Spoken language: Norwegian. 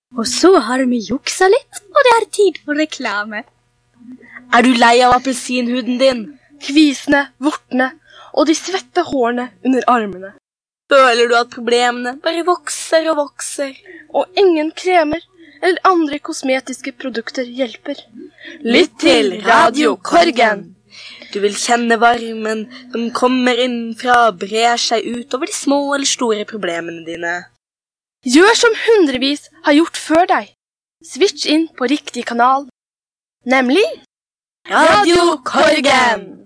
Og så har vi juksa litt, og det er tid for reklame. Er du lei av appelsinhuden din? Kvisene, vortene og de svette hårene under armene. Føler du at problemene bare vokser og vokser? Og ingen kremer eller andre kosmetiske produkter hjelper. Lytt til Radio Korgen! Du vil kjenne varmen som kommer innenfra og brer seg ut over de små eller store problemene dine. Gjør som hundrevis har gjort før deg. Switch inn på riktig kanal. Nemlig Radio Korgen!